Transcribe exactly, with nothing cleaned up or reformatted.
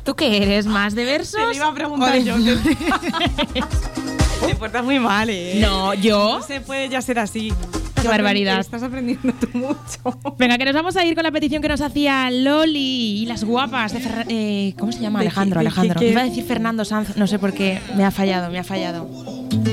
¿Tú qué eres? ¿Más de versos? Te lo iba a preguntar yo. Te portas muy mal, ¿eh? No, ¿yo? No se puede ya ser así. Qué barbaridad. Estás aprendiendo tú mucho. Venga, que nos vamos a ir con la petición que nos hacía Loli y las guapas de Fer- eh, ¿cómo se llama? ¿De Alejandro, qué- de Alejandro. qué- qué? Iba a decir Fernando Sanz, no sé por qué. Me ha fallado, me ha fallado.